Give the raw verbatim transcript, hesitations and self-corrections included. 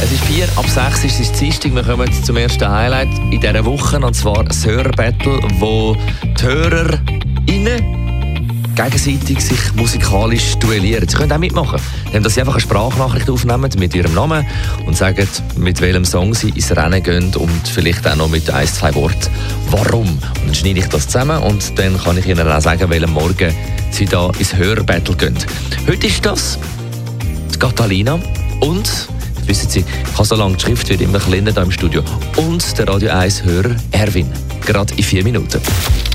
Es ist vier ab sechs, es ist Dienstag. Wir kommen zum ersten Highlight in dieser Woche, und zwar das Hörerbattle, wo die HörerInnen gegenseitig sich musikalisch duellieren. Sie können auch mitmachen, indem Sie einfach eine Sprachnachricht aufnehmen mit Ihrem Namen und sagen, mit welchem Song Sie ins Rennen gehen und vielleicht auch noch mit ein, zwei Worten «Warum?». Und dann schneide ich das zusammen und dann kann ich Ihnen auch sagen, welchen Morgen Sie da ins Hörerbattle gehen. Heute ist das die Catalina und, wissen Sie, ich habe so lange die Schrift, wird immer kleiner hier im Studio, und der Radio eins Hörer Erwin. Gerade in vier Minuten.